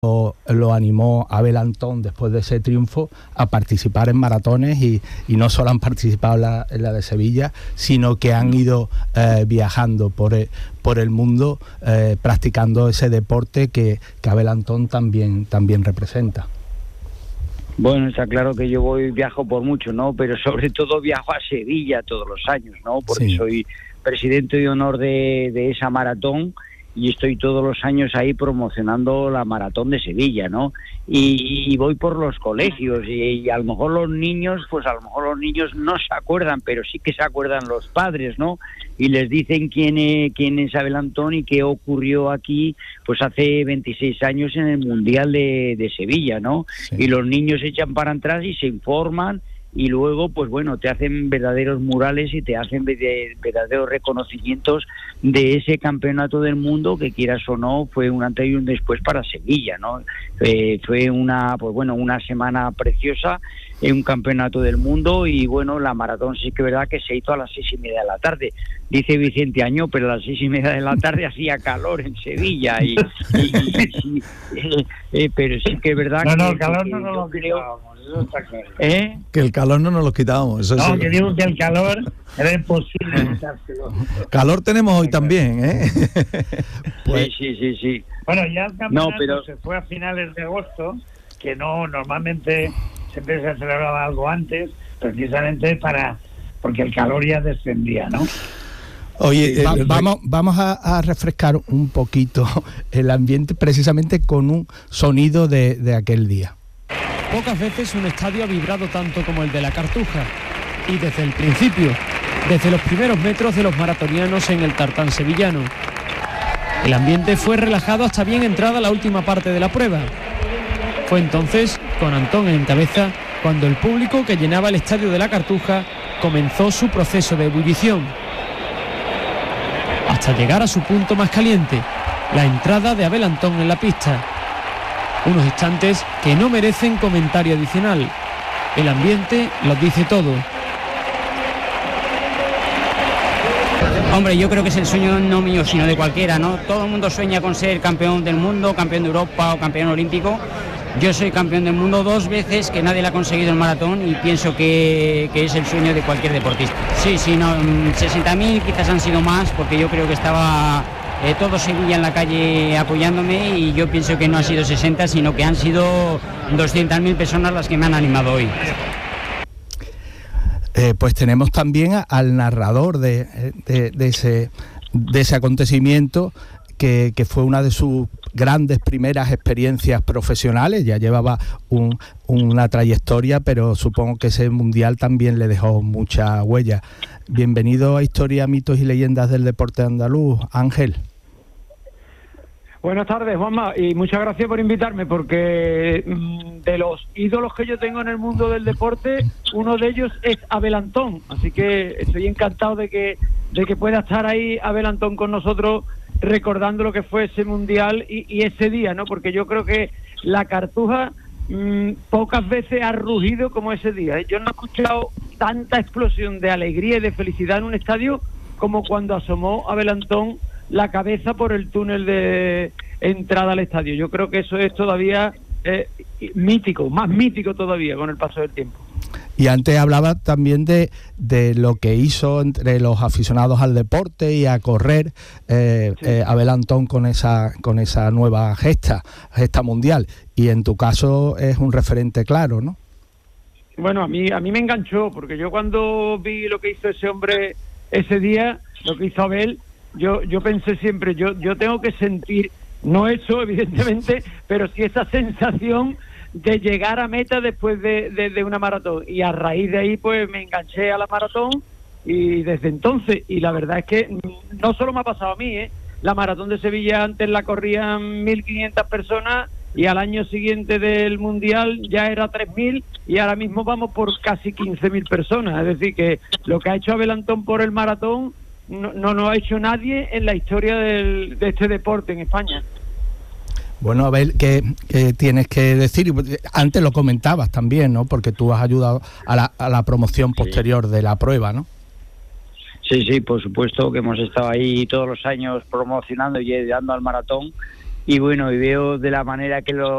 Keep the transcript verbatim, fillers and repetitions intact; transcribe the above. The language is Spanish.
lo, lo animó Abel Antón después de ese triunfo a participar en maratones y, y no solo han participado en la, en la de Sevilla, sino que han ido eh, viajando por el, por el mundo eh, practicando ese deporte que, que Abel Antón también, también representa. Bueno, está claro que yo voy, viajo por mucho, ¿no? Pero sobre todo viajo a Sevilla todos los años, ¿no? Porque sí. soy presidente de honor de, de esa maratón y estoy todos los años ahí promocionando la maratón de Sevilla, ¿no? Y, y voy por los colegios y, y a lo mejor los niños, pues a lo mejor los niños no se acuerdan, pero sí que se acuerdan los padres, ¿no? Y les dicen quién es, quién es Abel Antón y qué ocurrió aquí, pues hace veintiséis años en el Mundial de, de Sevilla, ¿no? Sí. Y los niños se echan para atrás y se informan y luego, pues bueno, te hacen verdaderos murales y te hacen verdaderos reconocimientos de ese campeonato del mundo que, quieras o no, fue un antes y un después para Sevilla, ¿no? Eh, fue una, pues bueno, una semana preciosa, en un campeonato del mundo y bueno, la maratón sí que es verdad que se hizo a las seis y media de la tarde. Dice Vicente Añó, pero a las seis y media de la tarde hacía calor en Sevilla y, y, y, y eh, eh, pero sí que es verdad no, que... No, el calor que no nos lo creo... quitábamos, eso está claro. ¿Eh? Que el calor no nos lo quitábamos. Eso no, es... que digo que el calor era imposible quitárselo. Calor tenemos hoy también, ¿eh? Pues... Sí, sí, sí, sí. Bueno, ya el campeonato no, pero... se fue a finales de agosto, que no, normalmente siempre se celebraba algo antes, precisamente para porque el calor ya descendía, ¿no? Oye, eh, Va, vamos, vamos a, a refrescar un poquito el ambiente precisamente con un sonido de, de aquel día. Pocas veces un estadio ha vibrado tanto como el de la Cartuja, y desde el principio, desde los primeros metros de los maratonianos en el tartán sevillano. El ambiente fue relajado hasta bien entrada la última parte de la prueba. Fue entonces, con Antón en cabeza, cuando el público que llenaba el estadio de la Cartuja comenzó su proceso de ebullición, hasta llegar a su punto más caliente, la entrada de Abel Antón en la pista. Unos instantes que no merecen comentario adicional. El ambiente los dice todo. Hombre, yo creo que es el sueño no mío, sino de cualquiera, ¿no? Todo el mundo sueña con ser campeón del mundo, campeón de Europa o campeón olímpico. Yo soy campeón del mundo dos veces, que nadie lo ha conseguido en maratón, y pienso que, que es el sueño de cualquier deportista. Sí, sí, no, sesenta mil quizás han sido más, porque yo creo que estaba eh, todo Sevilla en la calle apoyándome, y yo pienso que no ha sido sesenta, sino que han sido doscientas mil personas las que me han animado hoy. Eh, pues tenemos también a, al narrador de, de, de, ese, de ese acontecimiento, que, que fue una de sus grandes primeras experiencias profesionales. Ya llevaba un, una trayectoria, pero supongo que ese mundial también le dejó mucha huella. Bienvenido a Historia, Mitos y Leyendas del Deporte Andaluz, Ángel. Buenas tardes, Juanma, y muchas gracias por invitarme, porque mmm, de los ídolos que yo tengo en el mundo del deporte, uno de ellos es Abel Antón, así que estoy encantado de que de que pueda estar ahí Abel Antón con nosotros, recordando lo que fue ese mundial y, y ese día, ¿no? Porque yo creo que la Cartuja mmm, pocas veces ha rugido como ese día. Yo no he escuchado tanta explosión de alegría y de felicidad en un estadio como cuando asomó Abel Antón la cabeza por el túnel de entrada al estadio. Yo creo que eso es todavía eh, mítico, más mítico todavía con el paso del tiempo. Y antes hablaba también de, de lo que hizo entre los aficionados al deporte y a correr eh, sí. eh, Abel Antón con esa con esa nueva gesta, gesta mundial. Y en tu caso es un referente claro, ¿no? Bueno, a mí a mí me enganchó, porque yo cuando vi lo que hizo ese hombre ese día, lo que hizo Abel, yo yo pensé siempre, yo yo tengo que sentir, no eso evidentemente, pero sí esa sensación de llegar a meta después de, de, de una maratón. Y a raíz de ahí pues me enganché a la maratón, y desde entonces, y la verdad es que no solo me ha pasado a mí, ¿eh? La maratón de Sevilla antes la corrían mil quinientas personas, y al año siguiente del mundial ya era tres mil, y ahora mismo vamos por casi quince mil personas. Es decir, que lo que ha hecho Abel Antón por el maratón no, no lo ha hecho nadie en la historia del, de este deporte en España. Bueno, Abel, ¿qué, qué tienes que decir? Antes lo comentabas también, ¿no? Porque tú has ayudado a la, a la promoción posterior sí. de la prueba, ¿no? Sí, sí, por supuesto que hemos estado ahí todos los años promocionando y ayudando al maratón. y bueno, y veo de la manera que lo